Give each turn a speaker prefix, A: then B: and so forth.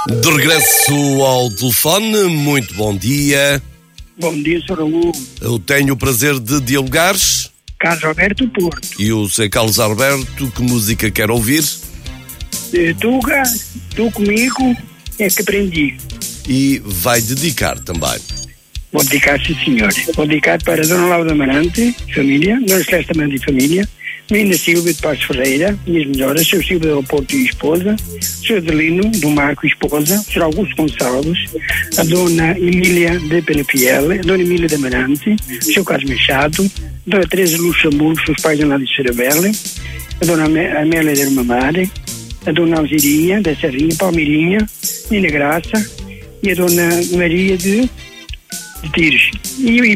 A: De regresso ao telefone, muito bom dia.
B: Bom dia, Sr. Raul.
A: Eu tenho o prazer de dialogar.
B: Carlos Alberto Porto.
A: E o Sr. Carlos Alberto, que música quer ouvir?
B: Tu comigo é que aprendi.
A: E vai dedicar também.
B: Vou dedicar, sim, senhor. Vou dedicar para Dona Laura Amarante, família, Dona Celeste Amarante e família, Menina Silvia de Passos Ferreira, minhas melhoras, Sr. Silvio do Porto e esposa, Sr. Adelino do Marco e esposa, Sr. Augusto Gonçalves, a Dona Emília de Penafiel, a Dona Emília de Amarante, o Sr. Carlos Machado, a Dona Teresa Luxemburgo, seus pais de Análise Cerebela, a Dona Amélia de Irmamare, a Dona Alzirinha da Serrinha, Palmeirinha, Nina Graça e a Dona Maria de Tires.